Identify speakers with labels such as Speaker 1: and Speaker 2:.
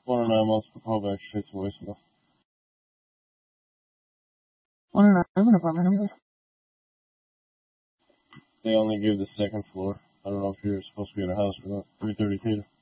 Speaker 1: 109 months for callback straight to voicemail.
Speaker 2: 109 apartment number.
Speaker 1: They only give the second floor. I don't know if you're supposed to be in a house or not. 332.